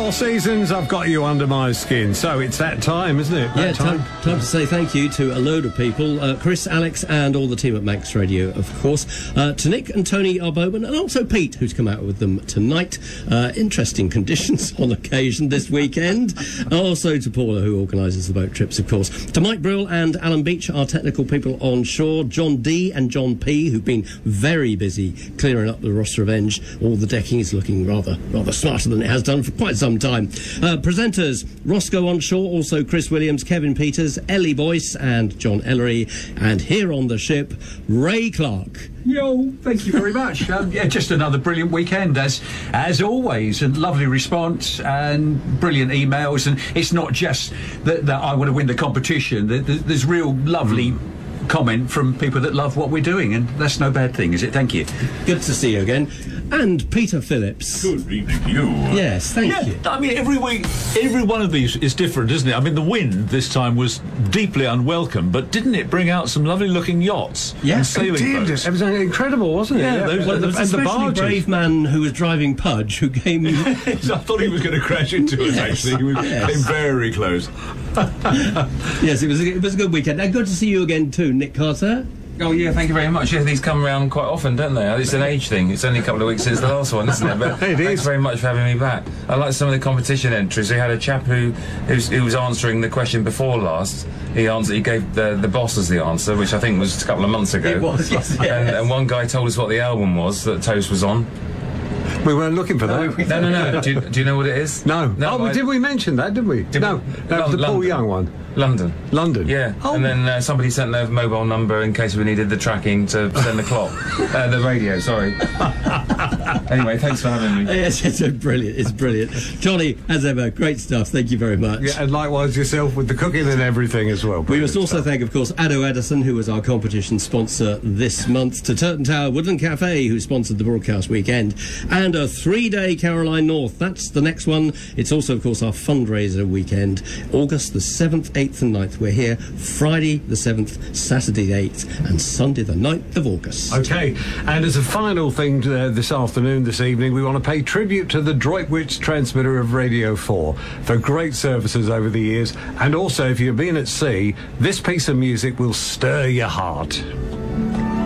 4 seasons, I've got you under my skin. So it's that time, isn't it? Yeah, time to say thank you to a load of people. Chris, Alex and all the team at Manx Radio, of course. To Nick and Tony Arbowman, and also Pete, who's come out with them tonight. Interesting conditions on occasion this weekend. Also to Paula, who organises the boat trips, of course. To Mike Brill and Alan Beach, our technical people on shore. John D and John P, who've been very busy clearing up the Ross Revenge. All the decking is looking rather smarter than it has done for quite some time. Presenters, Roscoe on shore, also Chris Williams, Kevin Peters, Ellie Boyce and John Ellery. And here on the ship, Ray Clark. Yo, thank you very much. Just another brilliant weekend, as always, and lovely response and brilliant emails. And it's not just that I want to win the competition. There's real lovely comment from people that love what we're doing, and that's no bad thing, is it? Thank you. Good to see you again. And Peter Phillips. Good evening to you. Yes, thank you. I mean, every week, every one of these is different, isn't it? I mean, the wind this time was deeply unwelcome, but didn't it bring out some lovely-looking yachts and sailing boats? It was incredible, wasn't it? Yeah, There was and the barges. brave man who was driving Pudge, who came... I thought he was going to crash into us, actually. He came very close. Yes, it was a good weekend. And good to see you again too, Nick Carter. Oh, yeah, thank you very much. Yeah, these come around quite often, don't they? It's an age thing. It's only a couple of weeks since the last one, isn't it? But thanks very much for having me back. I like some of the competition entries. We had a chap who was answering the question before last. He gave the bosses the answer, which I think was a couple of months ago. It was, yes. And one guy told us what the album was that Toast was on. We weren't looking for that. No. Do you know what it is? No. Did we mention that, did we? No. The Paul Young one. London. Yeah. Oh. And then somebody sent their mobile number in case we needed the tracking to send the clock. The radio, sorry. Anyway, thanks for having me. Yes, it's brilliant. It's brilliant. Johnny, as ever, great stuff. Thank you very much. Yeah, and likewise yourself with the cooking and everything as well. We must also thank, of course, Addo Edison, who was our competition sponsor this month, to Turton Tower Woodland Cafe, who sponsored the broadcast weekend, and a 3-day Caroline North. That's the next one. It's also, of course, our fundraiser weekend, August the 7th, 8th and 9th. We're here Friday the 7th, Saturday the 8th, and Sunday the 9th of August. OK, and as a final thing this evening, we want to pay tribute to the Droitwich transmitter of Radio 4 for great services over the years. And also, if you've been at sea, this piece of music will stir your heart.